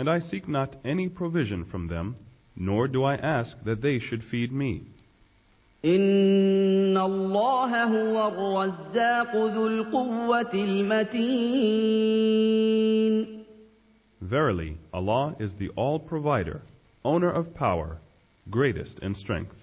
and I seek not any provision from them, nor do I ask that they should feed me. إِنَّ اللَّهَ هُوَ الرَّزَّاقُ ذُو الْقُوَّةِ الْمَتِينُ. Verily, Allah is the All-Provider, owner of power, greatest in strength.